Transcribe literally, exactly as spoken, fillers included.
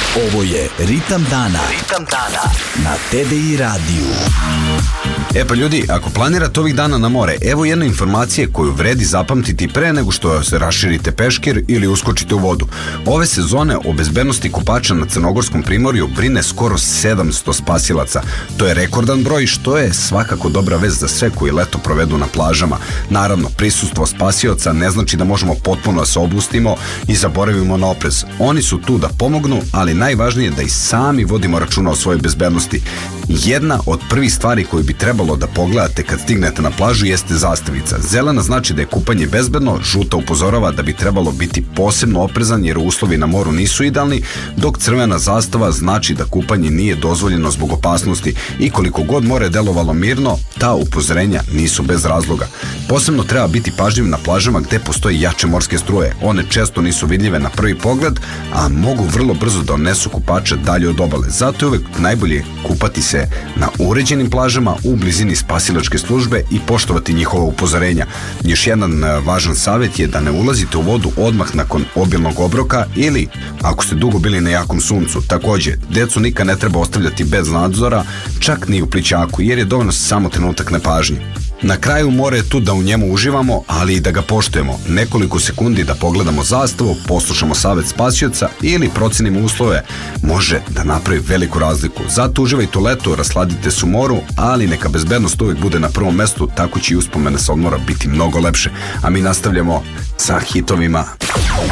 Ovo je Ritam dana. Ritam dana na T D I radiju. E pa ljudi, ako planirate ovih dana na more, evo jedne informacije koju vredi zapamtiti pre nego što se raširite peškir ili uskočite u vodu. Ove sezone o bezbednosti kupača na Crnogorskom primorju brine skoro sedamsto spasilaca. To je rekordan broj, što je svakako dobra vest za sve koji leto provedu na plažama. Naravno, prisustvo spasioca ne znači da možemo potpuno da se obustimo i zaboravimo na oprez. Oni su tu da pomognu, ali najvažnije je da i sami vodimo računa o svojoj bezbednosti. Jedna od prvih stvari koju bi trebalo da pogledate kad stignete na plažu jeste zastavica. Zelena znači da je kupanje bezbedno, žuta upozorava da bi trebalo biti posebno oprezan jer uslovi na moru nisu idealni, dok crvena zastava znači da kupanje nije dozvoljeno zbog opasnosti i koliko god more delovalo mirno, ta upozorenja nisu bez razloga. Posebno treba biti pažljiv na plažama gde postoje jače morske struje. One često nisu vidljive na prvi pogled, a mogu vrlo brzo da odnesu kupača dalje od obale. Zato je uvek najbolje kupati se na uređenim plažama u blizini spasilačke službe i poštovati njihova upozorenja. Još jedan važan savjet je da ne ulazite u vodu odmah nakon obilnog obroka ili ako ste dugo bili na jakom suncu. Takođe, decu nikad ne treba ostavljati bez nadzora, čak ni u plićaku, jer je dovoljno samo trenutak nepažnje. Na kraju more je tu da u njemu uživamo, ali i da ga poštujemo. Nekoliko sekundi da pogledamo zastavu, poslušamo savet spasioca ili procenimo uslove može da napravi veliku razliku. Zato uživajte u letu, rasladite se u moru, ali neka bezbednost uvijek bude na prvom mestu, tako će i uspomene sa odmora biti mnogo lepše. A mi nastavljamo sa hitovima.